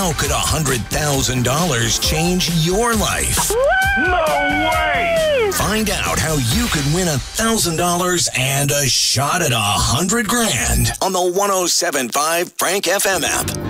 How could $100,000 change your life? No way! Find out how you could win $1,000 and a shot at $100,000 on the 107.5 Frank FM app.